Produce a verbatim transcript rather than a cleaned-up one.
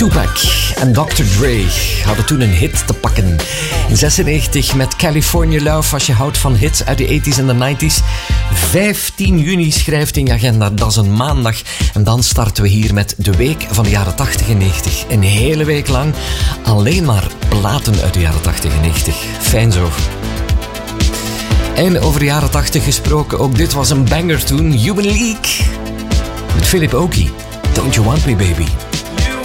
Tupac en dokter Dre hadden toen een hit te pakken. In zesennegentig met California Love, als je houdt van hits uit de tachtiger en de negentiger. vijftien juni schrijft in je agenda, dat is een maandag. En dan starten we hier met de week van de jaren tachtig en negentig. Een hele week lang alleen maar platen uit de jaren tachtig en negentig. Fijn zo. En over de jaren tachtig gesproken, ook dit was een banger toen. Human League met Philip Oakey. Don't You Want Me Baby.